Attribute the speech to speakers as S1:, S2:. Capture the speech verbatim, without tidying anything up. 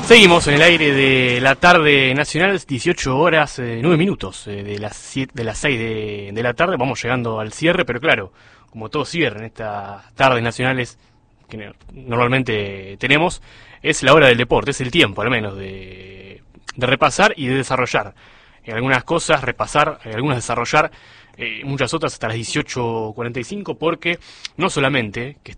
S1: Seguimos en el aire de la tarde nacional, dieciocho horas, eh, nueve minutos, eh, de las siete, de las seis de, de la tarde, vamos llegando al cierre, pero claro, como todo cierre en estas tardes nacionales que normalmente tenemos, es la hora del deporte, es el tiempo al menos de, de repasar y de desarrollar eh, algunas cosas, repasar, eh, algunas desarrollar, eh, muchas otras hasta las dieciocho cuarenta y cinco, porque no solamente que